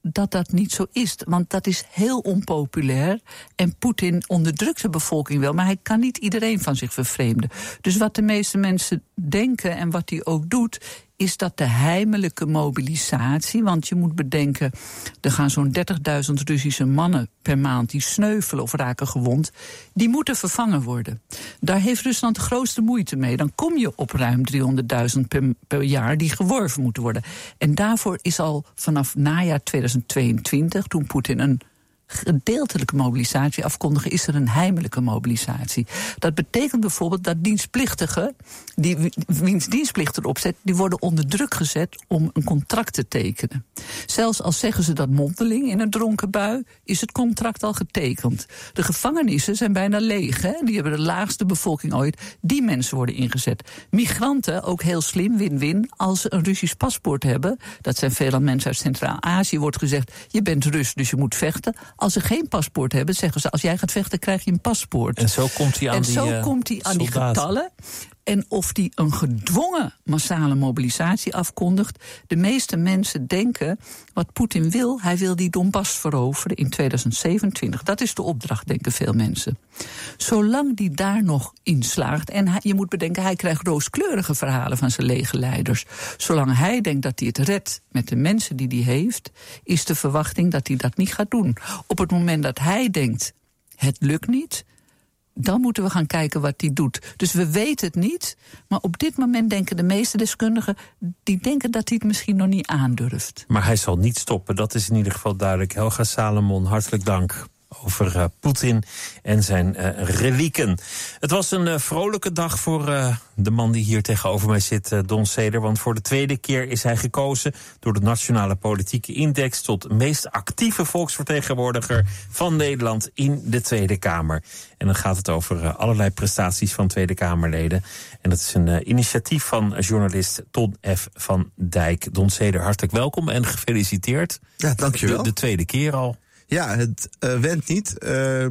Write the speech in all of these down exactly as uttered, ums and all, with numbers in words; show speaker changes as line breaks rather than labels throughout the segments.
dat dat niet zo is. Want dat is heel onpopulair. En Poetin onderdrukt de bevolking wel, maar hij kan niet iedereen van zich vervreemden. Dus wat de meeste mensen denken en wat hij ook doet, is dat de heimelijke mobilisatie, want je moet bedenken, er gaan zo'n dertigduizend Russische mannen per maand die sneuvelen of raken gewond, die moeten vervangen worden. Daar heeft Rusland de grootste moeite mee. Dan kom je op ruim driehonderdduizend per, per jaar die geworven moeten worden. En daarvoor is al vanaf najaar tweeduizend tweeëntwintig, toen Poetin een gedeeltelijke mobilisatie afkondigen, is er een heimelijke mobilisatie. Dat betekent bijvoorbeeld dat dienstplichtigen, die wiens dienstplicht erop zet, die worden onder druk gezet om een contract te tekenen. Zelfs al zeggen ze dat mondeling in een dronken bui, is het contract al getekend. De gevangenissen zijn bijna leeg, hè? Die hebben de laagste bevolking ooit. Die mensen worden ingezet. Migranten, ook heel slim, win-win, als ze een Russisch paspoort hebben, dat zijn veelal mensen uit Centraal-Azië, wordt gezegd, je bent Rus, dus je moet vechten. Als ze geen paspoort hebben, zeggen ze, als jij gaat vechten, krijg je een paspoort.
En zo komt hij aan,
en
die,
zo
uh,
komt hij aan die
soldaten.
getallen. En of die een gedwongen massale mobilisatie afkondigt. De meeste mensen denken, wat Poetin wil, hij wil die Donbass veroveren in tweeduizend zevenentwintig. Dat is de opdracht, denken veel mensen. Zolang die daar nog in slaagt, en hij, je moet bedenken, hij krijgt rooskleurige verhalen van zijn legerleiders. Zolang hij denkt dat hij het redt met de mensen die hij heeft, is de verwachting dat hij dat niet gaat doen. Op het moment dat hij denkt, het lukt niet, dan moeten we gaan kijken wat hij doet. Dus we weten het niet, maar op dit moment denken de meeste deskundigen, die denken dat hij het misschien nog niet aandurft.
Maar hij zal niet stoppen, dat is in ieder geval duidelijk. Helga Salomon, hartelijk dank over uh, Poetin en zijn uh, relieken. Het was een uh, vrolijke dag voor uh, de man die hier tegenover mij zit, uh, Don Seder. Want voor de tweede keer is hij gekozen door de Nationale Politieke Index tot meest actieve volksvertegenwoordiger van Nederland in de Tweede Kamer. En dan gaat het over uh, allerlei prestaties van Tweede Kamerleden. En dat is een uh, initiatief van journalist Ton F. van Dijk. Don Seder, hartelijk welkom en gefeliciteerd.
Ja, dankjewel.
De, de tweede keer al.
Ja, het uh, went niet. Uh,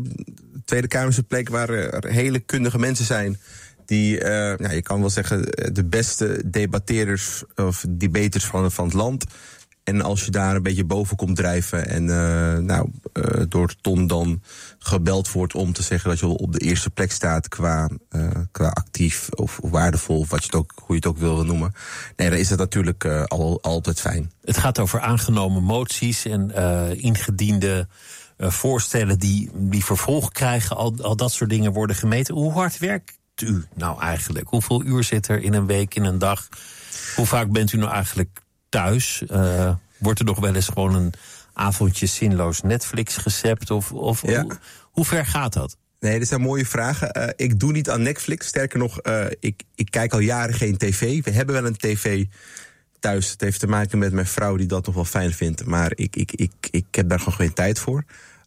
de Tweede Kamer is een plek waar er hele kundige mensen zijn die, uh, nou, je kan wel zeggen, de beste debatteerders of debaters van, van het land. En als je daar een beetje boven komt drijven en uh, nou, uh, door Ton dan gebeld wordt om te zeggen dat je op de eerste plek staat qua, uh, qua actief of waardevol, of wat je het ook, hoe je het ook wil noemen. Nee, dan is dat natuurlijk uh, al, altijd fijn.
Het gaat over aangenomen moties en uh, ingediende uh, voorstellen die, die vervolg krijgen. Al, al dat soort dingen worden gemeten. Hoe hard werkt u nou eigenlijk? Hoeveel uur zit er in een week, in een dag? Hoe vaak bent u nou eigenlijk thuis? Uh, wordt er nog wel eens gewoon een avondje zinloos Netflix gezept? Of, of
ja.
hoe, hoe ver gaat dat?
Nee, dit zijn mooie vragen. Uh, ik doe niet aan Netflix. Sterker nog, uh, ik, ik kijk al jaren geen tv. We hebben wel een tv thuis. Het heeft te maken met mijn vrouw die dat nog wel fijn vindt. Maar ik, ik, ik, ik heb daar gewoon geen tijd voor.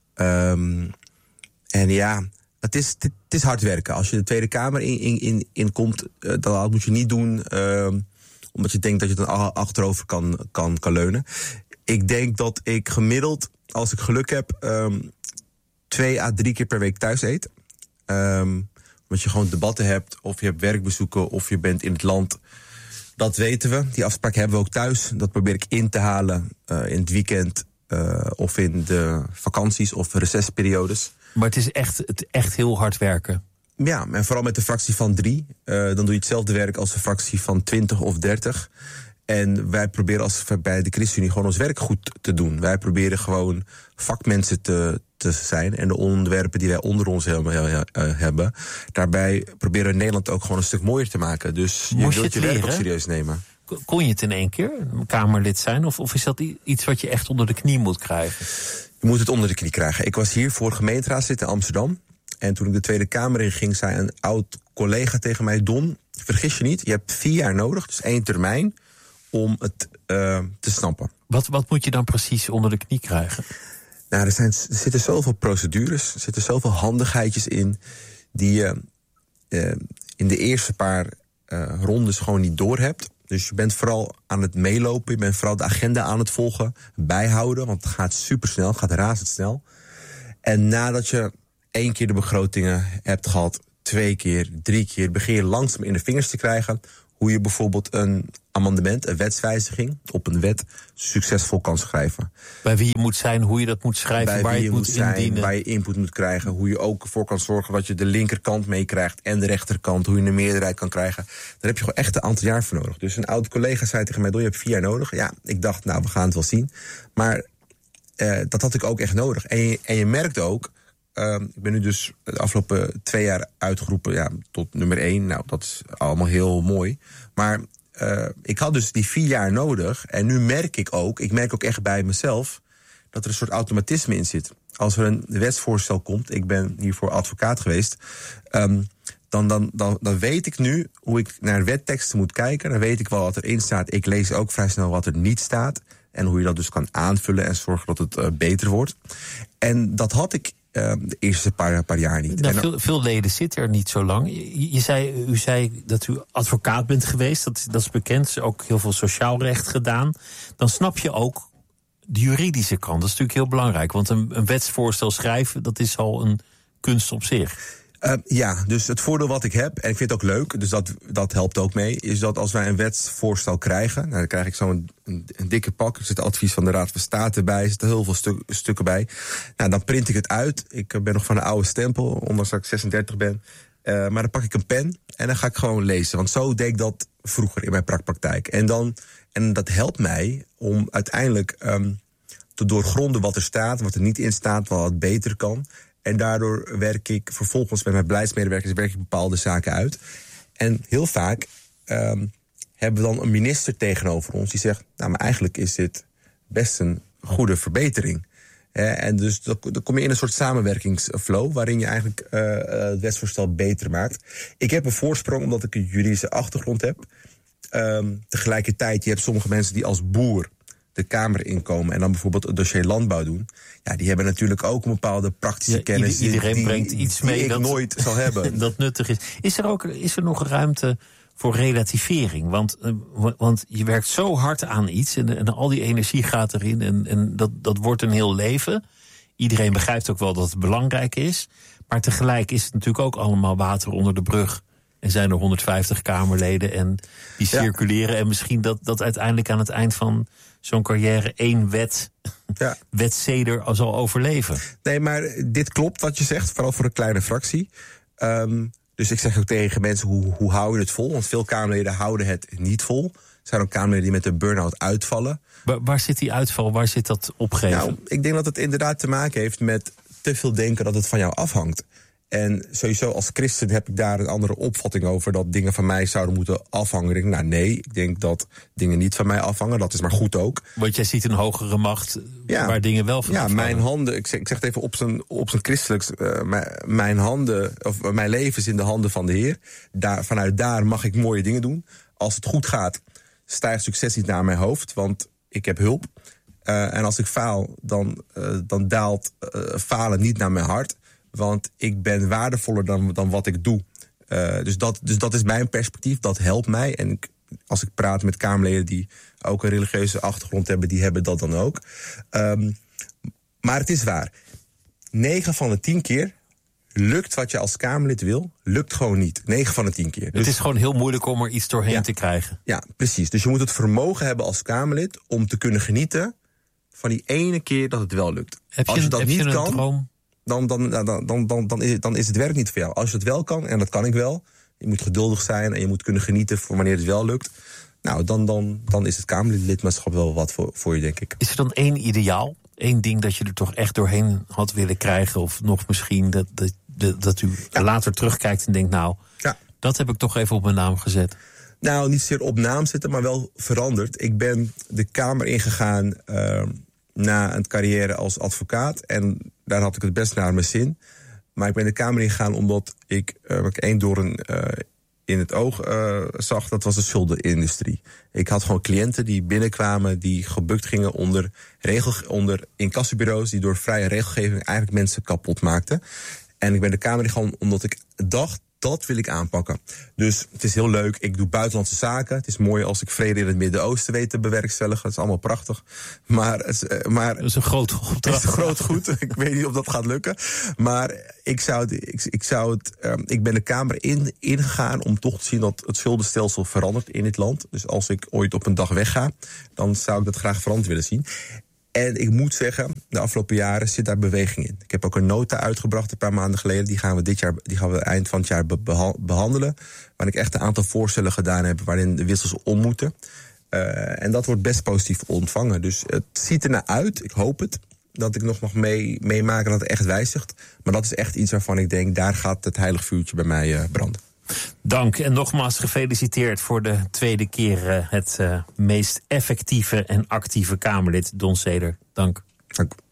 Um, en ja, het is, het is hard werken. Als je de Tweede Kamer in, in, in, in komt, uh, dat moet je niet doen Uh, omdat je denkt dat je dan achterover kan, kan, kan leunen. Ik denk dat ik gemiddeld, als ik geluk heb, um, twee à drie keer per week thuis eet. Um, omdat je gewoon debatten hebt, of je hebt werkbezoeken, of je bent in het land. Dat weten we. Die afspraak hebben we ook thuis. Dat probeer ik in te halen uh, in het weekend uh, of in de vakanties of recessperiodes.
Maar het is echt, het echt heel hard werken.
Ja, en vooral met de fractie van drie. Uh, dan doe je hetzelfde werk als de fractie van twintig of dertig. En wij proberen als bij de ChristenUnie gewoon ons werk goed te doen. Wij proberen gewoon vakmensen te, te zijn. En de onderwerpen die wij onder ons hebben. Daarbij proberen we Nederland ook gewoon een stuk mooier te maken. Dus je
Moest
wilt je,
je
werk
leren?
ook serieus nemen.
Kon je het in één keer, een Kamerlid zijn? Of, of is dat iets wat je echt onder de knie moet krijgen?
Je moet het onder de knie krijgen. Ik was hier voor gemeenteraadslid in Amsterdam. En toen ik de Tweede Kamer in ging, zei een oud collega tegen mij: Don, vergis je niet, je hebt vier jaar nodig, dus één termijn, om het uh, te snappen.
Wat, wat moet je dan precies onder de knie krijgen?
Nou, er, zijn, er zitten zoveel procedures, er zitten zoveel handigheidjes in die je uh, in de eerste paar uh, rondes gewoon niet doorhebt. Dus je bent vooral aan het meelopen, je bent vooral de agenda aan het volgen, bijhouden, want het gaat supersnel, het gaat razendsnel. En nadat je één keer de begrotingen hebt gehad, twee keer, drie keer, begin je langzaam in de vingers te krijgen hoe je bijvoorbeeld een amendement, een wetswijziging op een wet succesvol kan schrijven.
Bij wie je moet zijn, hoe je dat moet schrijven,
Bij
waar
wie
je het moet
zijn,
indienen.
Waar je input moet krijgen, hoe je ook ervoor kan zorgen dat je de linkerkant meekrijgt en de rechterkant, hoe je een meerderheid kan krijgen. Daar heb je gewoon echt een aantal jaar voor nodig. Dus een oude collega zei tegen mij, Don, je hebt vier jaar nodig. Ja, ik dacht, nou, we gaan het wel zien. Maar uh, dat had ik ook echt nodig. En je, en je merkt ook, uh, ik ben nu dus de afgelopen twee jaar uitgeroepen ja, tot nummer één. Nou, dat is allemaal heel mooi. Maar uh, ik had dus die vier jaar nodig. En nu merk ik ook, ik merk ook echt bij mezelf, dat er een soort automatisme in zit. Als er een wetsvoorstel komt, ik ben hiervoor advocaat geweest, um, dan, dan, dan, dan weet ik nu hoe ik naar wetteksten moet kijken. Dan weet ik wel wat erin staat. Ik lees ook vrij snel wat er niet staat. En hoe je dat dus kan aanvullen en zorgen dat het uh, beter wordt. En dat had ik uh, de eerste paar, paar jaar niet.
Nou,
en,
veel, veel leden zitten er niet zo lang. Je, je zei, u zei dat u advocaat bent geweest. Dat, dat is bekend. Ook heel veel sociaal recht gedaan. Dan snap je ook de juridische kant. Dat is natuurlijk heel belangrijk. Want een, een wetsvoorstel schrijven, dat is al een kunst op zich.
Uh, ja, dus het voordeel wat ik heb, en ik vind het ook leuk, dus dat, dat helpt ook mee, is dat als wij een wetsvoorstel krijgen, nou, dan krijg ik zo'n een, een dikke pak, er zit advies van de Raad van State bij, er zitten heel veel stuk, stukken bij. Nou, dan print ik het uit. Ik ben nog van een oude stempel, ondanks dat ik zesendertig ben. Uh, maar dan pak ik een pen en dan ga ik gewoon lezen. Want zo deed ik dat vroeger in mijn praktijk. En, dan, en dat helpt mij om uiteindelijk um, te doorgronden wat er staat, wat er niet in staat, wat het beter kan. En daardoor werk ik vervolgens met mijn beleidsmedewerkers werk ik bepaalde zaken uit. En heel vaak um, hebben we dan een minister tegenover ons die zegt, nou, maar eigenlijk is dit best een goede verbetering. Eh, en dus dan kom je in een soort samenwerkingsflow waarin je eigenlijk uh, het wetsvoorstel beter maakt. Ik heb een voorsprong omdat ik een juridische achtergrond heb. Um, tegelijkertijd, je hebt sommige mensen die als boer de Kamer inkomen en dan bijvoorbeeld het dossier landbouw doen. Ja, die hebben natuurlijk ook een bepaalde praktische ja, kennis.
Iedereen
die,
brengt iets mee
die ik
dat
nooit zal hebben.
Dat nuttig is. Is er ook is er nog ruimte voor relativering? Want, uh, want je werkt zo hard aan iets en, en al die energie gaat erin en, en dat, dat wordt een heel leven. Iedereen begrijpt ook wel dat het belangrijk is. Maar tegelijk is het natuurlijk ook allemaal water onder de brug. En zijn er honderdvijftig Kamerleden en die circuleren. Ja. En misschien dat, dat uiteindelijk aan het eind van zo'n carrière één wet, ja. wetzeder zal overleven.
Nee, maar dit klopt wat je zegt, vooral voor een kleine fractie. Um, dus ik zeg ook tegen mensen, hoe, hoe hou je het vol? Want veel Kamerleden houden het niet vol. Er zijn ook Kamerleden die met de burn-out uitvallen.
Waar, waar zit die uitval? Waar zit dat opgeven?
Nou, ik denk dat het inderdaad te maken heeft met te veel denken dat het van jou afhangt. En sowieso als christen heb ik daar een andere opvatting over, dat dingen van mij zouden moeten afhangen. Ik denk, nou nee, ik denk dat dingen niet van mij afhangen. Dat is maar goed ook.
Want jij ziet een hogere macht ja, waar dingen wel van
ja,
afhangen.
Mijn handen, ik zeg, ik zeg het even op zijn, op zijn christelijks, uh, mijn, mijn handen, of mijn leven is in de handen van de Heer. Daar, vanuit daar mag ik mooie dingen doen. Als het goed gaat, stijgt succes niet naar mijn hoofd, want ik heb hulp. Uh, en als ik faal, dan, uh, dan daalt uh, falen niet naar mijn hart. Want ik ben waardevoller dan, dan wat ik doe. Uh, dus, dat, dus dat is mijn perspectief, dat helpt mij. En ik, als ik praat met Kamerleden die ook een religieuze achtergrond hebben, die hebben dat dan ook. Um, maar het is waar. negen van de tien keer lukt wat je als Kamerlid wil, lukt gewoon niet. negen van de tien keer. Dus,
het is gewoon heel moeilijk om er iets doorheen
ja,
te krijgen.
Ja, precies. Dus je moet het vermogen hebben als Kamerlid om te kunnen genieten van die ene keer dat het wel lukt.
Heb je,
als je dat
heb
niet
je een
kan,
droom?
Dan, dan, dan, dan, dan, dan, is het, dan is het werk niet voor jou. Als je het wel kan, en dat kan ik wel, je moet geduldig zijn en je moet kunnen genieten voor wanneer het wel lukt. Nou, dan, dan, dan is het Kamerlidmaatschap wel wat voor, voor je, denk ik.
Is er dan één ideaal? Eén ding dat je er toch echt doorheen had willen krijgen? Of nog misschien dat, dat, dat, dat u ja. later terugkijkt en denkt, nou, ja. dat heb ik toch even op mijn naam gezet.
Nou, niet zozeer op naam zetten, maar wel veranderd. Ik ben de Kamer ingegaan uh, na een carrière als advocaat. En daar had ik het best naar mijn zin. Maar ik ben de Kamer ingegaan omdat ik uh, één door een uh, in het oog uh, zag. Dat was de schuldenindustrie. Ik had gewoon cliënten die binnenkwamen, die gebukt gingen onder, regel, onder incassobureaus, die door vrije regelgeving eigenlijk mensen kapot maakten. En ik ben de Kamer ingegaan omdat ik dacht dat wil ik aanpakken. Dus het is heel leuk. Ik doe buitenlandse zaken. Het is mooi als ik vrede in het Midden-Oosten weet te bewerkstelligen. Dat is allemaal prachtig. Maar, maar
dat is een groot opdracht.
Dat is een groot goed. Ik weet niet of dat gaat lukken. Maar ik zou het. Ik, ik, zou het um, ik ben de Kamer in, ingegaan om toch te zien dat het schuldenstelsel verandert in dit land. Dus als ik ooit op een dag wegga, dan zou ik dat graag veranderd willen zien. En ik moet zeggen, de afgelopen jaren zit daar beweging in. Ik heb ook een nota uitgebracht een paar maanden geleden. Die gaan we dit jaar, die gaan we eind van het jaar behandelen. Waarin ik echt een aantal voorstellen gedaan heb waarin de wissels om moeten. Uh, en dat wordt best positief ontvangen. Dus het ziet er naar uit, ik hoop het, dat ik nog mag mee, meemaken dat het echt wijzigt. Maar dat is echt iets waarvan ik denk, daar gaat het heilig vuurtje bij mij uh, branden.
Dank en nogmaals gefeliciteerd voor de tweede keer uh, het uh, meest effectieve en actieve Kamerlid, Don Seder. Dank.
Dank.